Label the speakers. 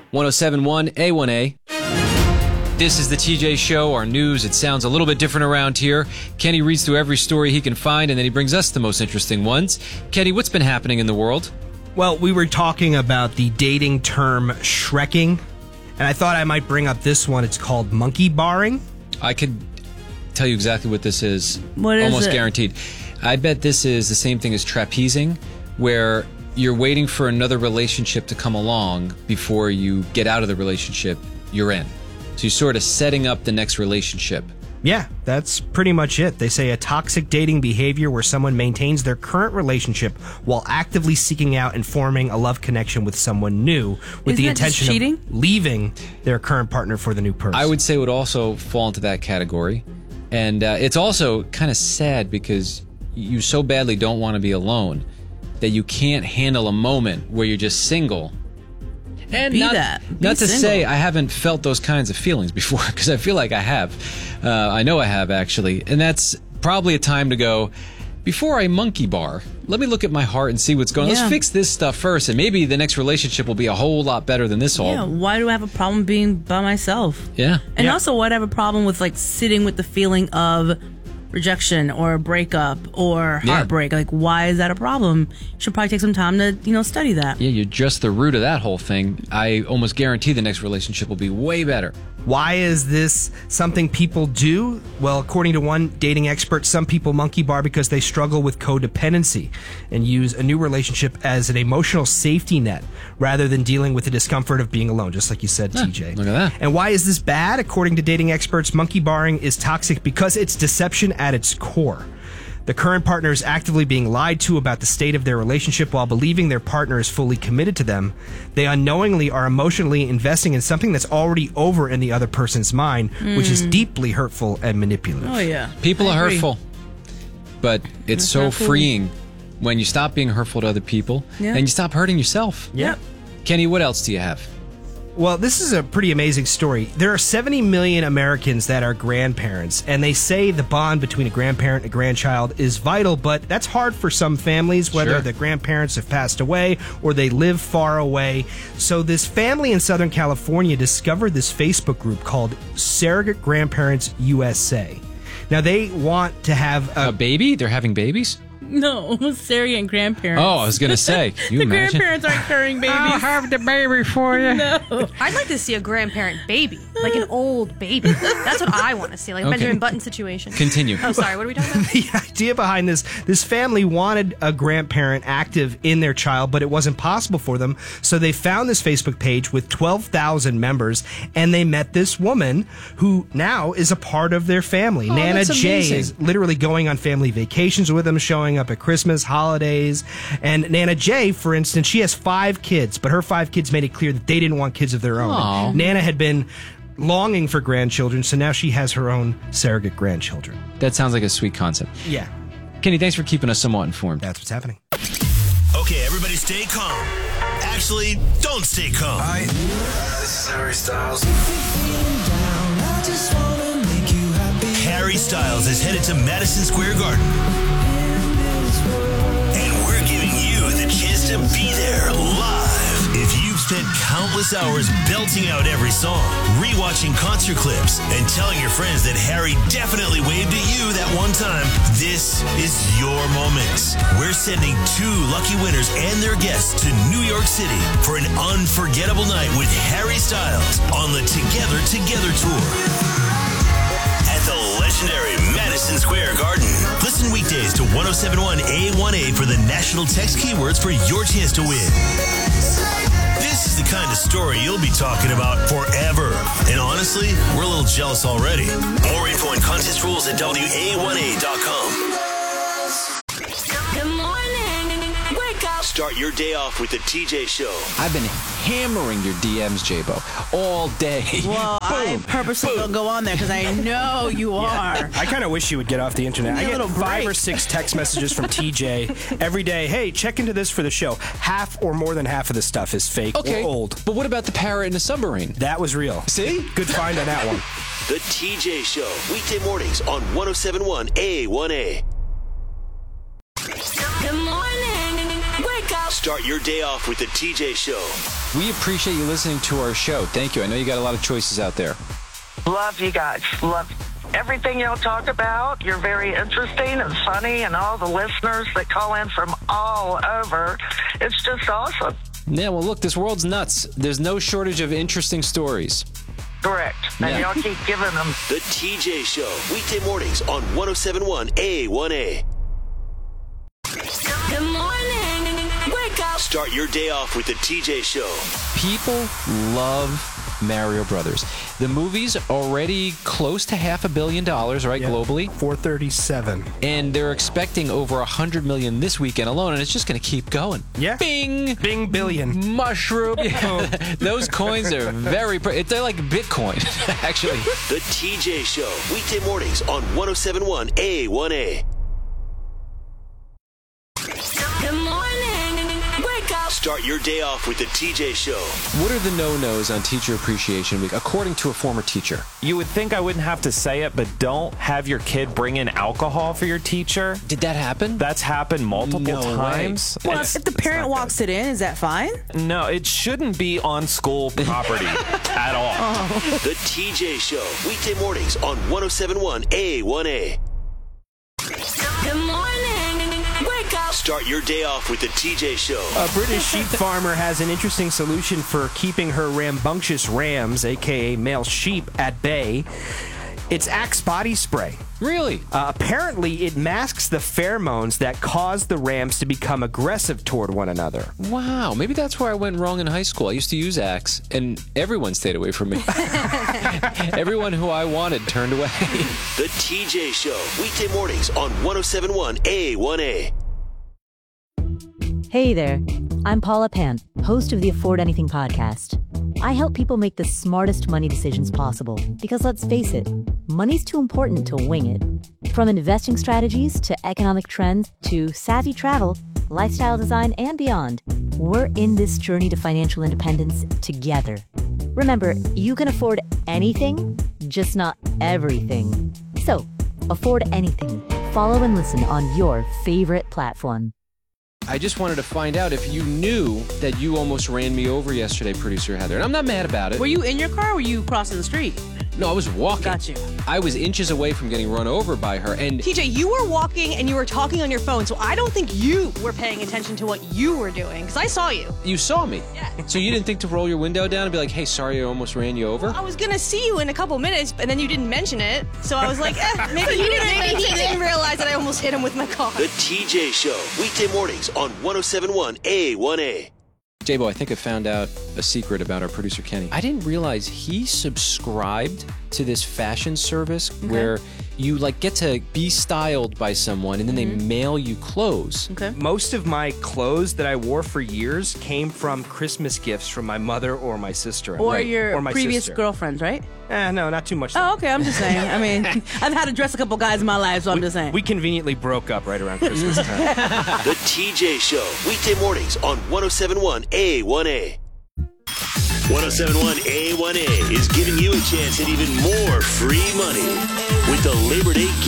Speaker 1: 1071 A1A. This is the TJ Show, our news. It sounds a little bit different around here. Kenny reads through every story he can find, and then he brings us the most interesting ones. Kenny, what's been happening in the world?
Speaker 2: Well, we were talking about the dating term shrekking, and I thought I might bring up this one. It's called monkey barring.
Speaker 1: I could tell you exactly what this is.
Speaker 3: What is
Speaker 1: Almost
Speaker 3: it?
Speaker 1: guaranteed. I bet this is the same thing as trapezing, where you're waiting for another relationship to come along before you get out of the relationship you're in. So you're sort of setting up the next relationship.
Speaker 2: Yeah, that's pretty much it. They say a toxic dating behavior where someone maintains their current relationship while actively seeking out and forming a love connection with someone new with the
Speaker 3: Isn't that just
Speaker 2: intention
Speaker 3: cheating?
Speaker 2: of leaving their current partner for the new person.
Speaker 1: I would say it would also fall into that category. And it's also kind of sad because you so badly don't want to be alone that you can't handle a moment where you're just single. And
Speaker 3: Be
Speaker 1: not,
Speaker 3: that. Be
Speaker 1: not to
Speaker 3: single.
Speaker 1: say I haven't felt those kinds of feelings before, because I feel like I have. I know I have, actually. And that's probably a time to go, before I monkey bar, let me look at my heart and see what's going on.
Speaker 3: Yeah.
Speaker 1: Let's fix this stuff first, and maybe the next relationship will be a whole lot better than this all.
Speaker 3: Yeah, why do I have a problem being by myself?
Speaker 1: Yeah.
Speaker 3: And
Speaker 2: Yeah.
Speaker 3: also, why do I have a problem with like sitting with the feeling of rejection or a breakup or
Speaker 1: Yeah.
Speaker 3: heartbreak? Like, why is that a problem? You should probably take some time to, study that.
Speaker 1: Yeah, you're just the root of that whole thing. I almost guarantee the next relationship will be way better.
Speaker 2: Why is this something people do? Well, according to one dating expert, some people monkey bar because they struggle with codependency and use a new relationship as an emotional safety net rather than dealing with the discomfort of being alone, just like you said, TJ.
Speaker 1: look at that.
Speaker 2: And why is this bad? According to dating experts, monkey barring is toxic because it's deception at its core. The current partner is actively being lied to about the state of their relationship while believing their partner is fully committed to them. They unknowingly are emotionally investing in something that's already over in the other person's mind, which is deeply hurtful and manipulative.
Speaker 3: Oh, yeah.
Speaker 1: People
Speaker 3: I
Speaker 1: are
Speaker 3: agree.
Speaker 1: hurtful, but it's
Speaker 3: That's
Speaker 1: so
Speaker 3: not cool.
Speaker 1: freeing when you stop being hurtful to other people
Speaker 3: Yeah.
Speaker 1: and you stop hurting yourself.
Speaker 2: Yep.
Speaker 1: Kenny, what else do you have?
Speaker 2: Well, this is a pretty amazing story. There are 70 million Americans that are grandparents, and they say the bond between a grandparent and a grandchild is vital, but that's hard for some families, whether
Speaker 1: Sure.
Speaker 2: the grandparents have passed away or they live far away. So this family in Southern California discovered this Facebook group called Surrogate Grandparents USA. Now, they want to have
Speaker 1: A baby? They're having babies?
Speaker 3: No, surrogate and grandparents.
Speaker 1: Oh, I was going to say. Can you
Speaker 3: the
Speaker 1: imagine?
Speaker 3: grandparents aren't carrying babies.
Speaker 1: have the baby for you.
Speaker 3: No.
Speaker 4: I'd like to see a grandparent baby, like an old baby. That's what I want to see, like a
Speaker 1: Okay.
Speaker 4: Benjamin Button situation.
Speaker 1: Continue.
Speaker 4: Oh, sorry. What are we talking about?
Speaker 2: The idea behind this family wanted a grandparent active in their child, but it wasn't possible for them. So they found this Facebook page with 12,000 members, and they met this woman who now is a part of their family.
Speaker 1: Oh,
Speaker 2: Nana
Speaker 1: that's
Speaker 2: J
Speaker 1: amazing.
Speaker 2: is literally going on family vacations with them, showing up at Christmas, holidays. And Nana J, for instance, she has 5 kids, but her 5 kids made it clear that they didn't want kids of their own.
Speaker 1: Aw.
Speaker 2: Nana had been longing for grandchildren, so now she has her own surrogate grandchildren.
Speaker 1: That sounds like a sweet concept.
Speaker 2: Yeah,
Speaker 1: Kenny, thanks for keeping us somewhat informed.
Speaker 2: that's what's happening.
Speaker 5: Okay, everybody stay calm. Actually, don't stay calm.
Speaker 6: Hi, this is Harry Styles.
Speaker 5: Harry Styles is headed to Madison Square Garden. And we're giving you the chance to be there live. If you've spent countless hours belting out every song, rewatching concert clips, and telling your friends that Harry definitely waved at you that one time, this is your moment. We're sending 2 lucky winners and their guests to New York City for an unforgettable night with Harry Styles on the Together Tour. At the legendary Madison Square Garden. Listen weekdays to 1071 A1A for the national text keywords for your chance to win. This is the kind of story you'll be talking about forever. And honestly, we're a little jealous already. More info and contest rules at WA1A.com.
Speaker 7: Good morning. Wake up.
Speaker 5: Start your day off with the TJ Show.
Speaker 1: I've been hammering your DMs, J-Bo, all day.
Speaker 3: Well, I purposely don't go on there because I know you are.
Speaker 2: I kind of wish you would get off the internet. I
Speaker 3: Give me a
Speaker 2: get
Speaker 3: little
Speaker 2: 5 or
Speaker 3: break.
Speaker 2: 6 text messages from TJ every day. Hey, check into this for the show. Half or more than half of this stuff is fake
Speaker 1: Okay,
Speaker 2: or old.
Speaker 1: but what about the parrot in the submarine?
Speaker 2: That was real.
Speaker 1: See?
Speaker 2: Good find on that one.
Speaker 5: The TJ Show. Weekday mornings on 1071 A1A.
Speaker 7: Good morning. Wake up.
Speaker 5: Start your day off with the TJ Show.
Speaker 1: We appreciate you listening to our show. Thank you. I know you got a lot of choices out there.
Speaker 8: Love you guys. Love everything y'all talk about. You're very interesting and funny, and all the listeners that call in from all over. It's just awesome.
Speaker 1: Yeah, well, look, this world's nuts. There's no shortage of interesting stories.
Speaker 8: Correct. And y'all keep giving them.
Speaker 5: The TJ Show, weekday mornings on 107.1 A1A.
Speaker 7: Good morning. Wake up.
Speaker 5: Start your day off with the TJ Show.
Speaker 1: People love Mario Brothers. The movie's already close to $500 million, right, globally?
Speaker 2: 437.
Speaker 1: And they're expecting over 100 million this weekend alone, and it's just going to keep going.
Speaker 2: Yeah.
Speaker 1: Bing!
Speaker 2: Bing billion.
Speaker 1: Mushroom. Those coins are they're like Bitcoin, actually.
Speaker 5: The TJ Show, weekday mornings on 107.1 A1A.
Speaker 7: Good morning. Wake up.
Speaker 5: Start your day off with the TJ Show.
Speaker 1: What are the no-nos on Teacher Appreciation Week, according to a former teacher?
Speaker 9: You would think I wouldn't have to say it, but don't have your kid bring in alcohol for your teacher.
Speaker 1: Did that happen?
Speaker 9: That's happened multiple
Speaker 1: No
Speaker 9: times.
Speaker 3: Well, if the parent walks it in, is that fine?
Speaker 9: No, it shouldn't be on school property at all.
Speaker 5: The TJ Show, weekday mornings on 107.1 A1A.
Speaker 7: Good morning. Wake up.
Speaker 5: Start your day off with the TJ Show.
Speaker 2: A British sheep farmer has an interesting solution for keeping her rambunctious rams, a.k.a. male sheep, at bay. It's Axe body spray.
Speaker 1: Really?
Speaker 2: Apparently, it masks the pheromones that cause the rams to become aggressive toward one another.
Speaker 1: Wow, maybe that's where I went wrong in high school. I used to use Axe, and everyone stayed away from me. Everyone who I wanted turned away.
Speaker 5: The TJ Show, weekday mornings on 107.1 A1A.
Speaker 10: Hey there, I'm Paula Pant, host of the Afford Anything podcast. I help people make the smartest money decisions possible because, let's face it, money's too important to wing it. From investing strategies to economic trends to savvy travel, lifestyle design, and beyond, we're in this journey to financial independence together. Remember, you can afford anything, just not everything. So, afford anything. Follow and listen on your favorite platform.
Speaker 1: I just wanted to find out if you knew that you almost ran me over yesterday, producer Heather. And I'm not mad about it.
Speaker 3: Were you in your car or were you crossing the street?
Speaker 1: No, I was walking.
Speaker 3: Got you.
Speaker 1: I was inches away from getting run over by her. And
Speaker 4: TJ, you were walking and you were talking on your phone, so I don't think you were paying attention to what you were doing, because I saw you.
Speaker 1: you saw me.
Speaker 4: Yeah.
Speaker 1: So you didn't think to roll your window down and be like, hey, sorry I almost ran you over?
Speaker 4: I was gonna see you in a couple minutes, and then you didn't mention it, so I was like, maybe he didn't realize that I almost hit him with my car.
Speaker 5: The TJ Show, weekday mornings on 107.1 A1A.
Speaker 1: J-Bo, I think I found out a secret about our producer Kenny. I didn't realize he subscribed to this fashion service where you like get to be styled by someone and then they mail you clothes.
Speaker 3: Okay.
Speaker 2: Most of my clothes that I wore for years came from Christmas gifts from my mother or my sister.
Speaker 3: Or your
Speaker 2: or my
Speaker 3: previous
Speaker 2: sister.
Speaker 3: girlfriends, right?
Speaker 2: No, not too much.
Speaker 3: Oh, okay, I'm just saying. I mean, I've had to dress a couple guys in my life, so I'm just saying.
Speaker 2: We conveniently broke up right around Christmas time.
Speaker 5: The TJ Show, weekday mornings on 107.1 A1A. 107.1 A1A is giving you a chance at even more free money with the Labor Day gift.